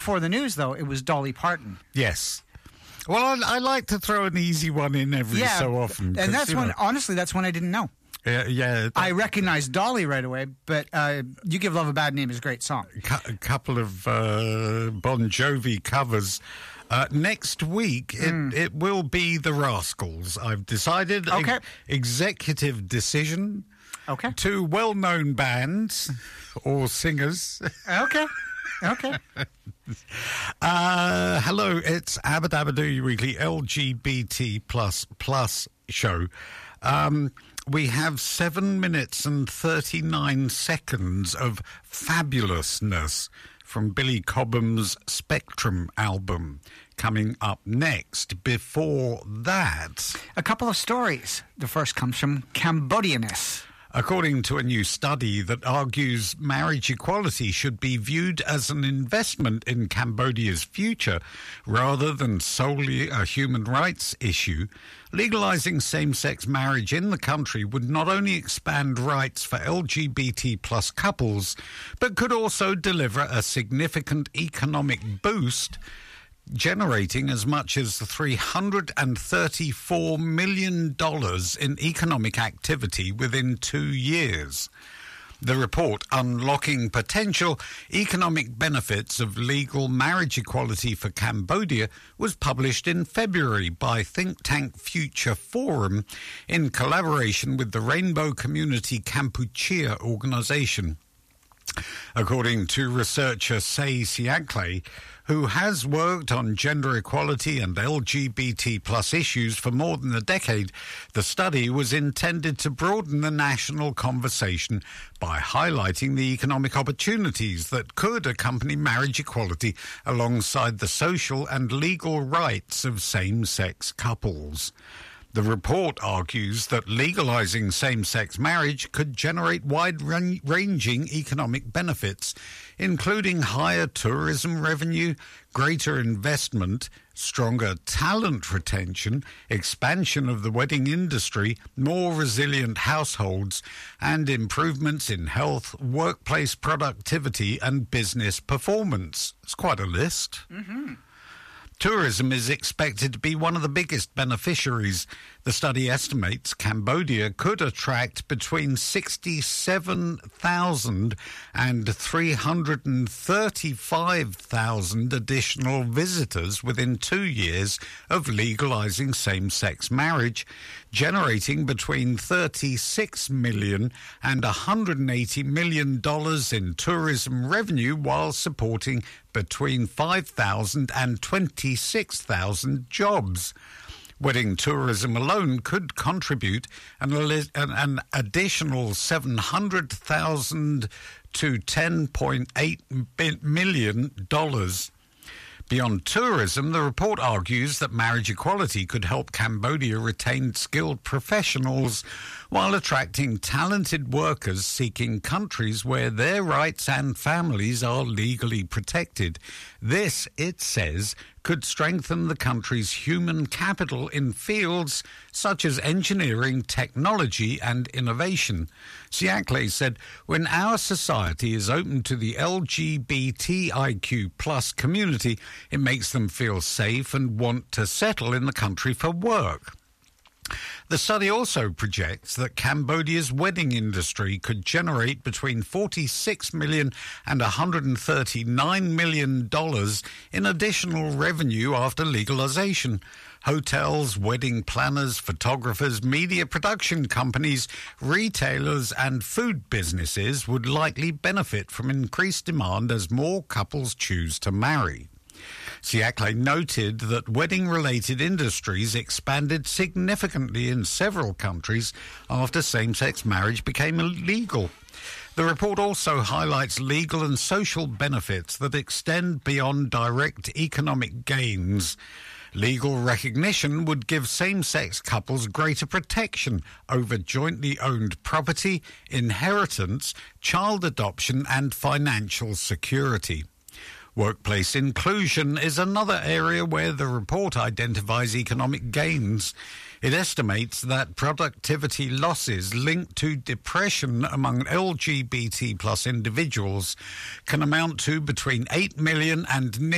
before the news, though, it was Dolly Parton. Yes. Well, I like to throw an easy one in every so often. And that's when, honestly, that's when I didn't know. Yeah. I recognized Dolly right away, but You Give Love a Bad Name is a great song. A couple of Bon Jovi covers. Next week, it will be the Rascals. I've decided. Okay. Executive decision. Okay. 2 well-known bands or singers. Okay. Hello, it's Abba Dabba Do You Weekly LGBT plus show. We have 7 minutes and 39 seconds of fabulousness from Billy Cobham's Spectrum album coming up next. Before that, a couple of stories. The first comes from Cambodianness. According to a new study that argues marriage equality should be viewed as an investment in Cambodia's future rather than solely a human rights issue, legalizing same-sex marriage in the country would not only expand rights for LGBT plus couples, but could also deliver a significant economic boost, generating as much as $334 million in economic activity within 2 years. The report, Unlocking Potential Economic Benefits of Legal Marriage Equality for Cambodia, was published in February by think tank Future Forum in collaboration with the Rainbow Community Kampuchea organization. According to researcher Say Siakle, who has worked on gender equality and LGBT plus issues for more than a decade, the study was intended to broaden the national conversation by highlighting the economic opportunities that could accompany marriage equality alongside the social and legal rights of same-sex couples. The report argues that legalizing same-sex marriage could generate wide-ranging economic benefits, including higher tourism revenue, greater investment, stronger talent retention, expansion of the wedding industry, more resilient households, and improvements in health, workplace productivity, and business performance. It's quite a list. Mm-hmm. Tourism is expected to be one of the biggest beneficiaries. The study estimates Cambodia could attract between 67,000 and 335,000 additional visitors within 2 years of legalizing same-sex marriage, generating between $36 million and $180 million in tourism revenue while supporting between 5,000 and 26,000 jobs. Wedding tourism alone could contribute an additional $700,000 to $10.8 million. Beyond tourism, the report argues that marriage equality could help Cambodia retain skilled professionals while attracting talented workers seeking countries where their rights and families are legally protected. This, it says, could strengthen the country's human capital in fields such as engineering, technology and innovation. Siakle said, when our society is open to the LGBTIQ plus community, it makes them feel safe and want to settle in the country for work. The study also projects that Cambodia's wedding industry could generate between $46 million and $139 million in additional revenue after legalization. Hotels, wedding planners, photographers, media production companies, retailers and food businesses would likely benefit from increased demand as more couples choose to marry. Siakle noted that wedding-related industries expanded significantly in several countries after same-sex marriage became illegal. The report also highlights legal and social benefits that extend beyond direct economic gains. Legal recognition would give same-sex couples greater protection over jointly owned property, inheritance, child adoption and financial security. Workplace inclusion is another area where the report identifies economic gains. It estimates that productivity losses linked to depression among LGBT plus individuals can amount to between 8 million and